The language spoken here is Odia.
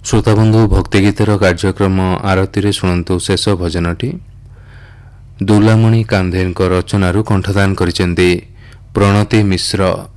ଶ୍ରୋତାବନ୍ଧୁ ଭକ୍ତିଗୀତର କାର୍ଯ୍ୟକ୍ରମ ଆରତୀରେ ଶୁଣନ୍ତୁ ଶେଷ ଭଜନଟି। ଦୁଲାମଣି କାନ୍ଧେଙ୍କ ରଚନାରୁ କଣ୍ଠଦାନ କରିଛନ୍ତି ପ୍ରଣତି ମିଶ୍ର।